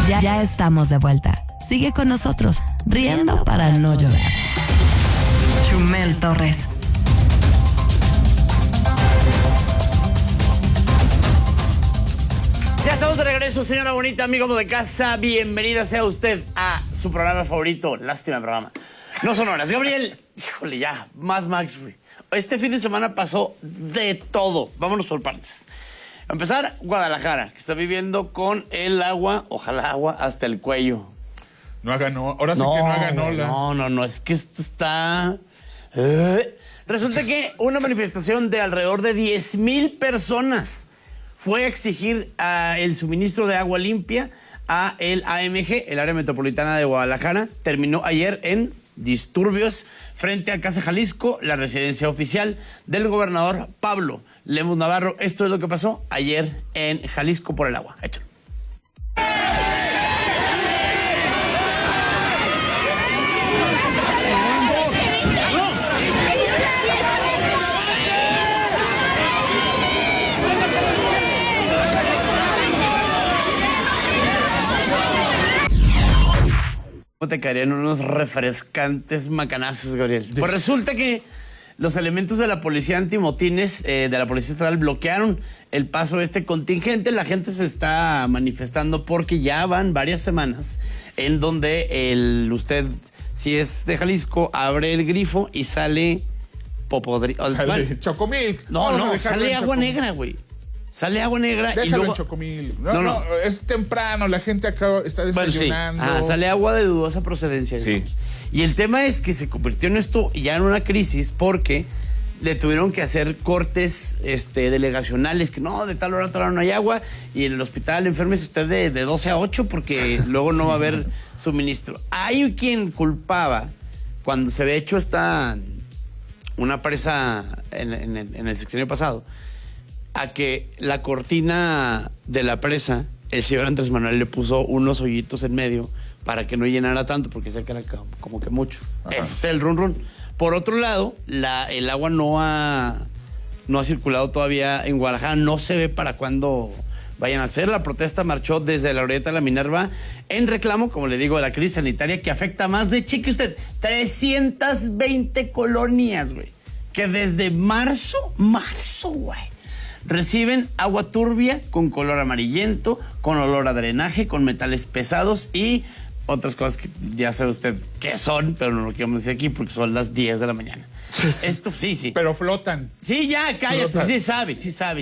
Ya estamos de vuelta. Sigue con nosotros, riendo para no llorar. Chumel Torres. Ya estamos de regreso, señora bonita, amigo de casa. Bienvenida sea usted a su programa favorito. Lástima programa. No son horas. Gabriel, híjole, ya, Mad Max, güey. Este fin de semana pasó de todo. Vámonos por partes. A empezar, Guadalajara, que está viviendo con el agua, ojalá agua, hasta el cuello. No hagan olas. Ahora sí que no hagan olas. No, es que esto está... Resulta que una manifestación de alrededor de 10,000 personas fue a exigir el suministro de agua limpia a el AMG, el Área Metropolitana de Guadalajara. Terminó ayer en disturbios frente a Casa Jalisco, la residencia oficial del gobernador Pablo Lemus Navarro. Esto es lo que pasó ayer en Jalisco por el agua. Hecho. Te caerían unos refrescantes macanazos, Gabriel. Pues resulta que los elementos de la policía antimotines, de la policía estatal, bloquearon el paso de este contingente. La gente se está manifestando porque ya van varias semanas en donde usted, si es de Jalisco, abre el grifo y sale popodrilo. Sale Chocomilk. No, sale agua negra, güey. Sale agua negra. Déjalo y luego en Chocomilk. No, es temprano, la gente acá está desayunando. Bueno, sí. Sale agua de dudosa procedencia. Sí. Y el tema es que se convirtió en esto ya en una crisis porque le tuvieron que hacer cortes delegacionales, que no, de tal hora no hay agua, y en el hospital enférmese usted de 12 a 8 porque luego no va a haber suministro. Hay quien culpaba cuando se había hecho una presa en el sexenio pasado, a que la cortina de la presa, el señor Andrés Manuel le puso unos hoyitos en medio para que no llenara tanto, porque sé que era como que mucho. Ajá. Ese es el run. Por otro lado, el agua no ha circulado todavía en Guadalajara. No se ve para cuándo vayan a hacer. La protesta marchó desde la orilleta de la Minerva en reclamo, como le digo, de la crisis sanitaria que afecta a más de, cheque usted, 320 colonias, güey, que desde marzo, güey, reciben agua turbia con color amarillento, con olor a drenaje, con metales pesados y otras cosas que ya sabe usted qué son, pero no lo queremos decir aquí porque son las 10 de la mañana. Esto sí. Pero flotan. Sí, ya, cállate. Flotan. Sí sabe.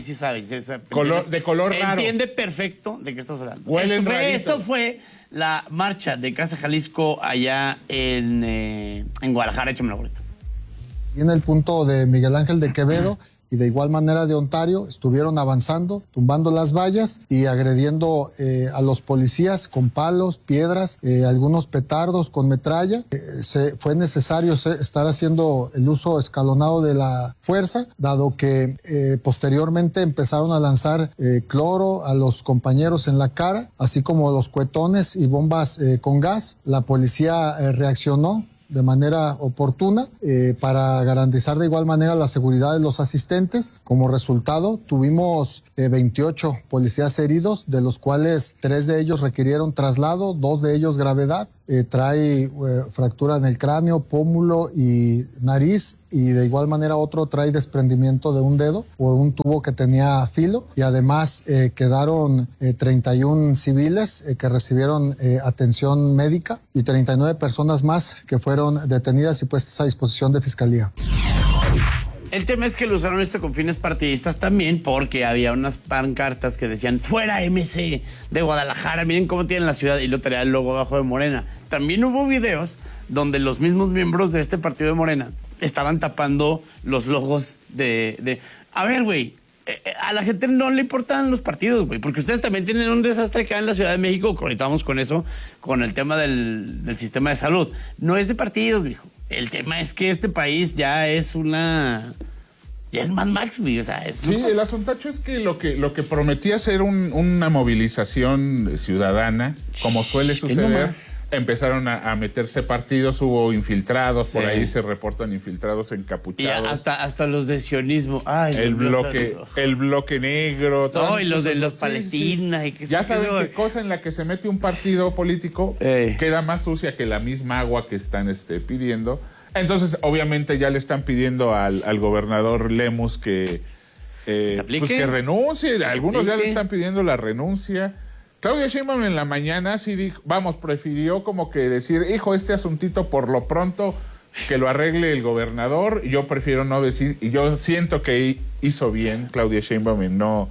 De color raro. Entiende perfecto de qué estás hablando. Esto fue la marcha de Casa Jalisco allá en Guadalajara. Échame la boleta. Y en el punto de Miguel Ángel de Quevedo y de igual manera de Ontario, estuvieron avanzando, tumbando las vallas y agrediendo a los policías con palos, piedras, algunos petardos con metralla. Fue necesario estar haciendo el uso escalonado de la fuerza, dado que posteriormente empezaron a lanzar cloro a los compañeros en la cara, así como los cuetones y bombas con gas. La policía reaccionó de manera oportuna para garantizar de igual manera la seguridad de los asistentes. Como resultado, tuvimos 28 policías heridos, de los cuales 3 de ellos requirieron traslado, 2 de ellos gravedad. Trae fractura en el cráneo, pómulo y nariz, y de igual manera otro trae desprendimiento de un dedo por un tubo que tenía filo, y además quedaron 31 civiles que recibieron atención médica y 39 personas más que fueron detenidas y puestas a disposición de fiscalía. El tema es que lo usaron esto con fines partidistas también, porque había unas pancartas que decían fuera MC de Guadalajara, miren cómo tienen la ciudad, y lo traía el logo abajo de Morena. También hubo videos donde los mismos miembros de este partido de Morena estaban tapando los logos de... A ver, güey, a la gente no le importan los partidos, güey, porque ustedes también tienen un desastre acá en la Ciudad de México, ahorita vamos con eso, con el tema del sistema de salud. No es de partidos, mijo. El tema es que este país ya es Ya es Mad Max, güey, o sea, es... Sí, el asuntacho es que lo que prometía ser una movilización ciudadana, como suele suceder, empezaron a meterse partidos, hubo infiltrados, por ahí se reportan infiltrados encapuchados. Y hasta los de sionismo. Ay, el bloque negro. No, y los de los Palestina. Y que ya saben qué cosa en la que se mete un partido político queda más sucia que la misma agua que están pidiendo. Entonces, obviamente, ya le están pidiendo al gobernador Lemus que renuncie. Algunos ya le están pidiendo la renuncia. Claudia Sheinbaum en la mañana sí dijo, prefirió como que decir, hijo, este asuntito por lo pronto que lo arregle el gobernador. Yo prefiero no decir, y yo siento que hizo bien Claudia Sheinbaum en no...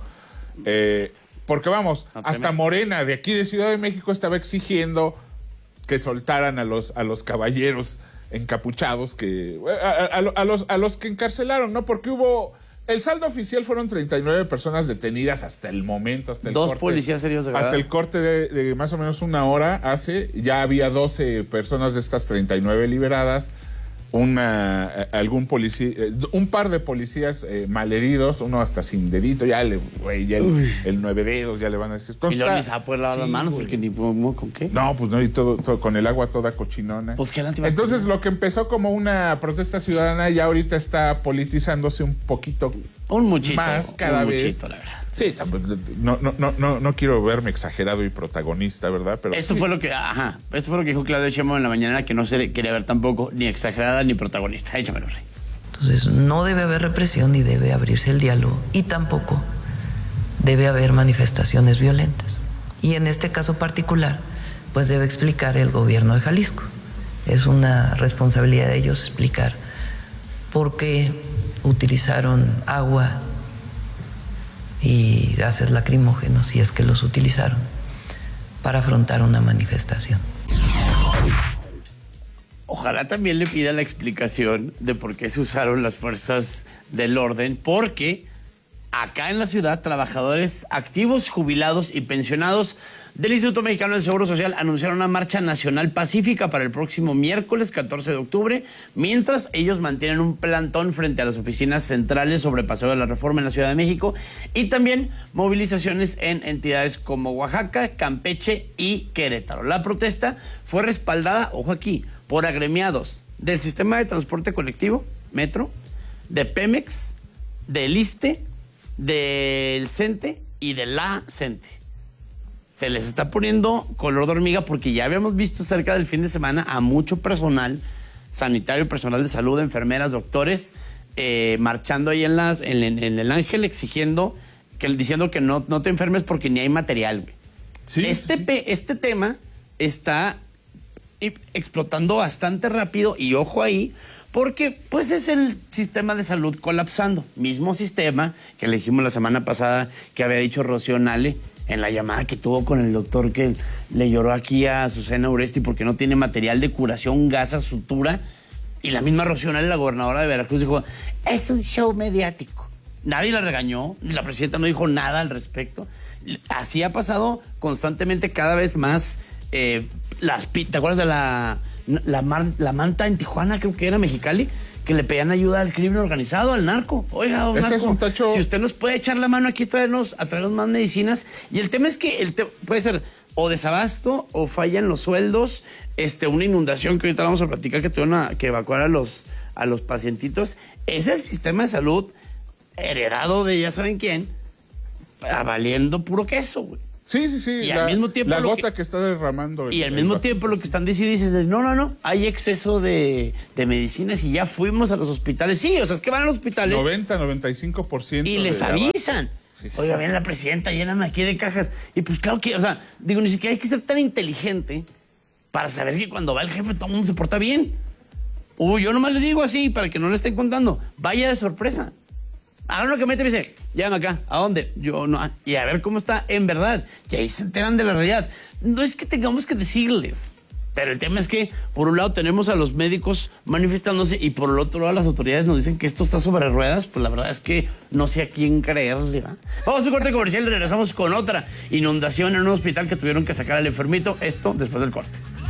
porque hasta Morena de aquí de Ciudad de México estaba exigiendo que soltaran a los caballeros encapuchados a los que encarcelaron, ¿no? Porque el saldo oficial fueron 39 personas detenidas hasta el momento, Dos policías serios de verdad. Hasta el corte de más o menos una hora ya había 12 personas de estas 39 liberadas, algún policía, un par de policías malheridos, uno hasta sin dedito, el 9 dedos ya le van a decir. Y luego ni se ha podido lavar las manos porque ni con qué. No, pues no, y todo con el agua toda cochinona. Pues, entonces lo que empezó como una protesta ciudadana ya ahorita está politizándose un poquito más cada vez. La verdad. Sí, no quiero verme exagerado y protagonista, ¿verdad? Pero esto fue lo que dijo Claudia Sheinbaum en la mañana, que no se quería ver tampoco ni exagerada ni protagonista. Échamelo, Rey. Entonces, no debe haber represión ni debe abrirse el diálogo y tampoco debe haber manifestaciones violentas. Y en este caso particular, pues debe explicar el gobierno de Jalisco. Es una responsabilidad de ellos explicar por qué utilizaron agua y gases lacrimógenos, si es que los utilizaron, para afrontar una manifestación. Ojalá también le pida la explicación de por qué se usaron las fuerzas del orden, porque acá en la ciudad, trabajadores activos, jubilados y pensionados del Instituto Mexicano del Seguro Social anunciaron una marcha nacional pacífica para el próximo miércoles 14 de octubre, mientras ellos mantienen un plantón frente a las oficinas centrales sobre Paseo de la Reforma en la Ciudad de México y también movilizaciones en entidades como Oaxaca, Campeche y Querétaro. La protesta fue respaldada, ojo aquí, por agremiados del sistema de transporte colectivo, Metro, de Pemex, del ISSSTE, del CENTE y de la CENTE. Se les está poniendo color de hormiga porque ya habíamos visto cerca del fin de semana a mucho personal sanitario, personal de salud, enfermeras, doctores, marchando ahí en el Ángel diciendo que no te enfermes porque ni hay material, güey. Sí, este tema está explotando bastante rápido y ojo ahí, porque pues es el sistema de salud colapsando. Mismo sistema que le dijimos la semana pasada que había dicho Rocío Nale en la llamada que tuvo con el doctor que le lloró aquí a Susana Uresti porque no tiene material de curación, gasa, sutura. Y la misma Rocío Nale, la gobernadora de Veracruz, dijo, es un show mediático. Nadie la regañó, ni la presidenta no dijo nada al respecto. Así ha pasado constantemente, cada vez más. ¿Te acuerdas de la manta en Tijuana, creo que era Mexicali? Que le pedían ayuda al crimen organizado, al narco. Oiga, don narco, es un tacho... si usted nos puede echar la mano aquí a traernos más medicinas. Y el tema es que puede ser o desabasto o falla en los sueldos, una inundación que ahorita vamos a platicar que tuvieron que evacuar a los pacientitos. Es el sistema de salud heredado de ya saben quién, valiendo puro queso, güey. Sí. Y al mismo tiempo la gota que está derramando. Y al mismo tiempo lo que están diciendo es, no, hay exceso de medicinas y ya fuimos a los hospitales. Sí, o sea, es que van a los hospitales. 95%. Y les avisan. Sí. Oiga, viene la presidenta, lléname aquí de cajas. Y pues claro que, ni siquiera hay que ser tan inteligente para saber que cuando va el jefe todo el mundo se porta bien. Yo nomás le digo así, para que no le estén contando. Vaya de sorpresa. Hagan lo que me dice, llévame acá. ¿A dónde? Yo no. Y a ver cómo está en verdad. Y ahí se enteran de la realidad. No es que tengamos que decirles. Pero el tema es que, por un lado, tenemos a los médicos manifestándose y por el otro lado, las autoridades nos dicen que esto está sobre ruedas. Pues la verdad es que no sé a quién creerle, ¿va? Vamos a un corte comercial y regresamos con otra inundación en un hospital que tuvieron que sacar al enfermito. Esto después del corte.